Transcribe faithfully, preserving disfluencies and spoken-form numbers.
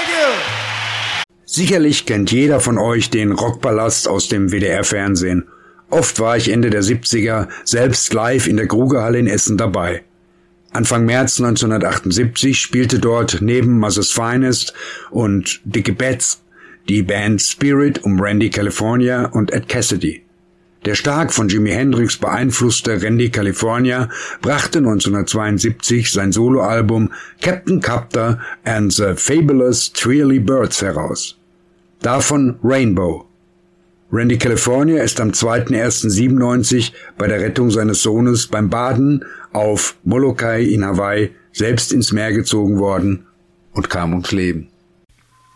Thank you. Sicherlich kennt jeder von euch den Rockpalast aus dem W D R-Fernsehen. Oft war ich Ende der siebziger selbst live in der Grugehalle in Essen dabei. Anfang März neunzehnhundertachtundsiebzig spielte dort neben Mother's Finest und Dickie Betts die Band Spirit um Randy California und Ed Cassidy. Der stark von Jimi Hendrix beeinflusste Randy California brachte neunzehnhundertzweiundsiebzig sein Soloalbum Captain Custer and the Fabulous Twirly Birds heraus. Davon Rainbow. Randy California ist am zweiten ersten siebenundneunzig bei der Rettung seines Sohnes beim Baden auf Molokai in Hawaii selbst ins Meer gezogen worden und kam ums Leben.